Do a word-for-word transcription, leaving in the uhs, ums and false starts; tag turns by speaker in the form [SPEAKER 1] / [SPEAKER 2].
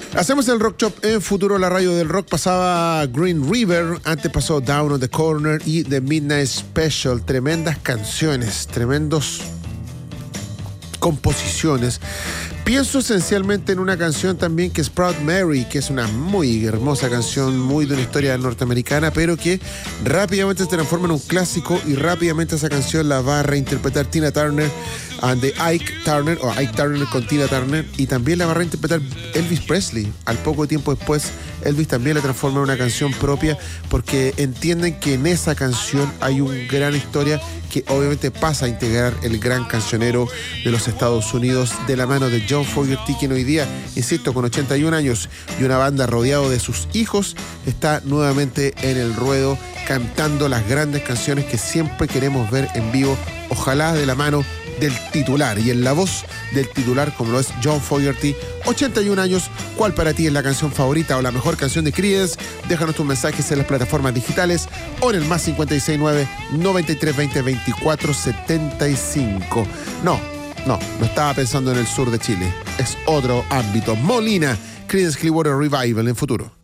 [SPEAKER 1] Hacemos el Rock Shop en Futuro, la radio del rock. Pasaba Green River, antes pasó Down on the Corner y The Midnight Special. Tremendas canciones, tremendos composiciones. Pienso esencialmente en una canción también que es Proud Mary, que es una muy hermosa canción, muy de una historia norteamericana, pero que rápidamente se transforma en un clásico y rápidamente esa canción la va a reinterpretar Tina Turner and the Ike Turner, o Ike Turner con Tina Turner, y también la va a reinterpretar Elvis Presley. Al poco tiempo después, Elvis también la transforma en una canción propia, porque entienden que en esa canción hay una gran historia que obviamente pasa a integrar el gran cancionero de los Estados Unidos de la mano de John Fogerty, quien hoy día, insisto, con ochenta y un años y una banda rodeado de sus hijos, está nuevamente en el ruedo cantando las grandes canciones que siempre queremos ver en vivo, ojalá de la mano del titular y en la voz del titular como lo es John Fogerty. ochenta y un años, ¿cuál para ti es la canción favorita o la mejor canción de Creedence? Déjanos tus mensajes en las plataformas digitales o en el más cinco seis nueve, noventa y tres veinte, veinticuatro setenta y cinco. No, no, no estaba pensando en el sur de Chile, es otro ámbito. Molina, Creedence Clearwater Revival en Futuro.